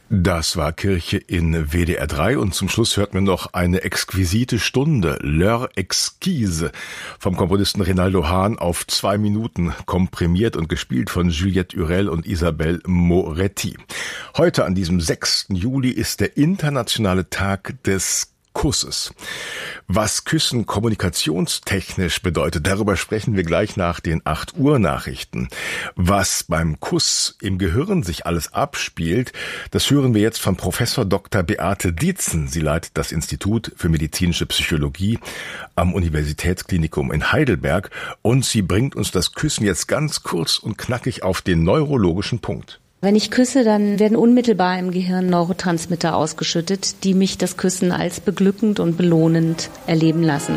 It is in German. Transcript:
Das war Kirche in WDR 3 und zum Schluss hörten wir noch eine exquisite Stunde, L'heure exquise, vom Komponisten Rinaldo Hahn auf 2 Minuten komprimiert und gespielt von Juliette Hurel und Isabelle Moretti. Heute an diesem 6. Juli ist der internationale Tag des Kusses. Was Küssen kommunikationstechnisch bedeutet, darüber sprechen wir gleich nach den 8 Uhr Nachrichten. Was beim Kuss im Gehirn sich alles abspielt, das hören wir jetzt von Professor Dr. Beate Dietzen. Sie leitet das Institut für medizinische Psychologie am Universitätsklinikum in Heidelberg und sie bringt uns das Küssen jetzt ganz kurz und knackig auf den neurologischen Punkt. Wenn ich küsse, dann werden unmittelbar im Gehirn Neurotransmitter ausgeschüttet, die mich das Küssen als beglückend und belohnend erleben lassen.